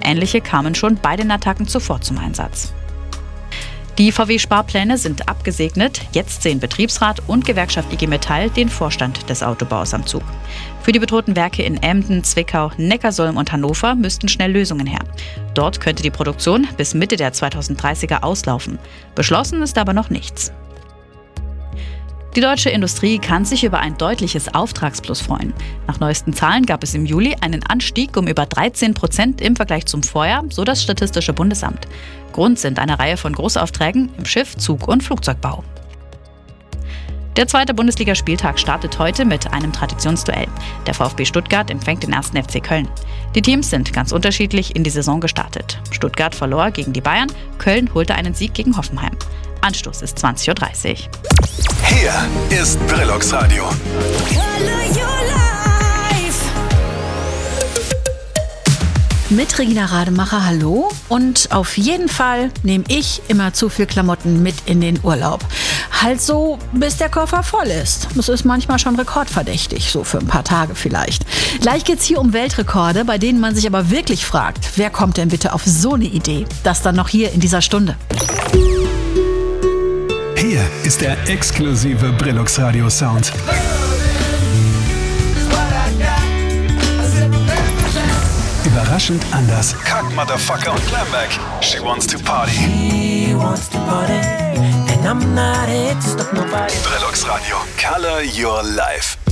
Ähnliche kamen schon bei den Attacken zuvor zum Einsatz. Die VW-Sparpläne sind abgesegnet. Jetzt sehen Betriebsrat und Gewerkschaft IG Metall den Vorstand des Autobaus am Zug. Für die bedrohten Werke in Emden, Zwickau, Neckarsulm und Hannover müssten schnell Lösungen her. Dort könnte die Produktion bis Mitte der 2030er auslaufen. Beschlossen ist aber noch nichts. Die deutsche Industrie kann sich über ein deutliches Auftragsplus freuen. Nach neuesten Zahlen gab es im Juli einen Anstieg um über 13% im Vergleich zum Vorjahr, so das Statistische Bundesamt. Grund sind eine Reihe von Großaufträgen im Schiff-, Zug- und Flugzeugbau. Der zweite Bundesligaspieltag startet heute mit einem Traditionsduell. Der VfB Stuttgart empfängt den 1. FC Köln. Die Teams sind ganz unterschiedlich in die Saison gestartet. Stuttgart verlor gegen die Bayern, Köln holte einen Sieg gegen Hoffenheim. Anstoß ist 20:30 Uhr. Hier ist Brillocks Radio. Mit Regina Rademacher, hallo. Und auf jeden Fall nehme ich immer zu viel Klamotten mit in den Urlaub. Halt so, bis der Koffer voll ist. Das ist manchmal schon rekordverdächtig, so für ein paar Tage vielleicht. Gleich geht's hier um Weltrekorde, bei denen man sich aber wirklich fragt, wer kommt denn bitte auf so eine Idee? Das dann noch hier in dieser Stunde. Hier ist der exklusive Brillocks Radio Sound. Überraschend anders. Kack, Motherfucker und Glamback. She wants to party. She wants to party. And I'm not here to stop nobody. Brillocks Radio. Color your life.